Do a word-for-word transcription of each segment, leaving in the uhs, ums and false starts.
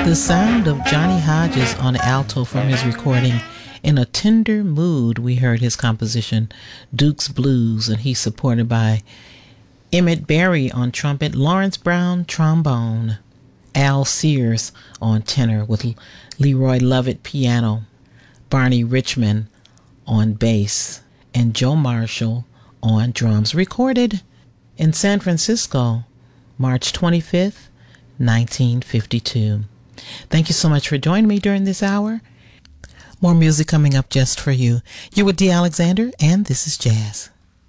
The sound of Johnny Hodges on alto from his recording In a Tender Mood. We heard his composition Duke's Blues, and he's supported by Emmett Berry on trumpet, Lawrence Brown trombone, Al Sears on tenor with Leroy Lovett piano, Barney Richmond on bass, and Joe Marshall on drums. Recorded in San Francisco, March twenty-fifth, nineteen fifty-two. Thank you so much for joining me during this hour. More music coming up just for you. You're with Dee Alexander, and this is Jazz.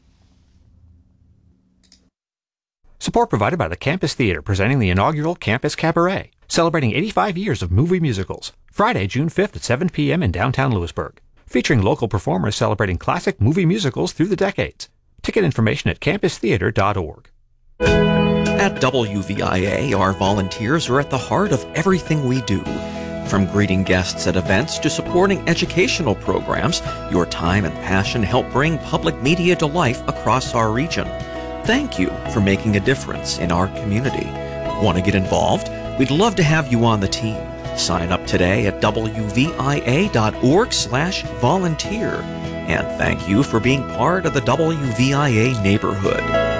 Support provided by the Campus Theater, presenting the inaugural Campus Cabaret, celebrating eighty-five years of movie musicals. Friday, June fifth at seven p.m. in downtown Lewisburg. Featuring local performers celebrating classic movie musicals through the decades. Ticket information at campus theater dot org. At W V I A, our volunteers are at the heart of everything we do. From greeting guests at events to supporting educational programs, your time and passion help bring public media to life across our region. Thank you for making a difference in our community. Want to get involved? We'd love to have you on the team. Sign up today at W V I A dot org slash volunteer. And thank you for being part of the W V I A neighborhood.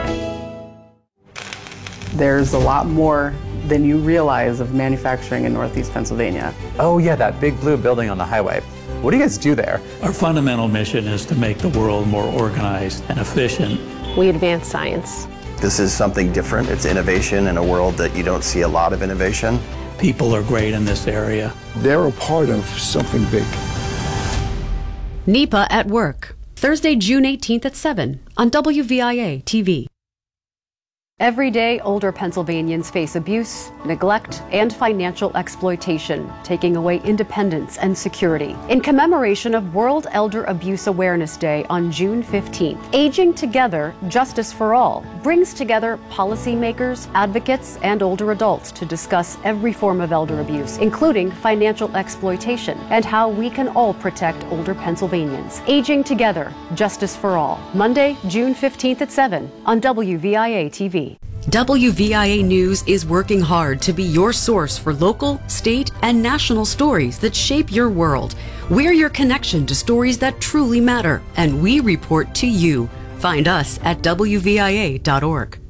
There's a lot more than you realize of manufacturing in Northeast Pennsylvania. Oh yeah, that big blue building on the highway. What do you guys do there? Our fundamental mission is to make the world more organized and efficient. We advance science. This is something different. It's innovation in a world that you don't see a lot of innovation. People are great in this area. They're a part of something big. NEPA at Work, Thursday, June eighteenth at seven on W V I A T V. Every day, older Pennsylvanians face abuse, neglect, and financial exploitation, taking away independence and security. In commemoration of World Elder Abuse Awareness Day on June fifteenth, Aging Together, Justice for All brings together policymakers, advocates, and older adults to discuss every form of elder abuse, including financial exploitation, and how we can all protect older Pennsylvanians. Aging Together, Justice for All, Monday, June fifteenth at seven on W V I A T V. W V I A News is working hard to be your source for local, state, and national stories that shape your world. We're your connection to stories that truly matter, and we report to you. Find us at W V I A dot org.